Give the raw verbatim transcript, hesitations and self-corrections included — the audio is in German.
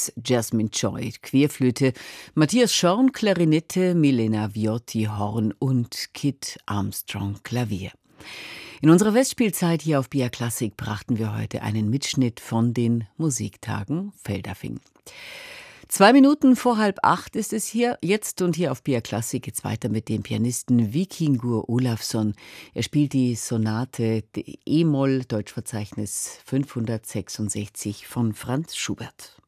Bass Jasmine Joy, Querflöte, Matthias Schorn, Klarinette, Milena Viotti, Horn und Kit Armstrong, Klavier. In unserer Festspielzeit hier auf B R Klassik brachten wir heute einen Mitschnitt von den Musiktagen Feldafing. Zwei Minuten vor halb acht ist es hier, jetzt und hier auf B R Klassik geht's weiter mit dem Pianisten Víkingur Ólafsson. Er spielt die Sonate E-Moll, Deutschverzeichnis fünfhundertsechsundsechzig von Franz Schubert.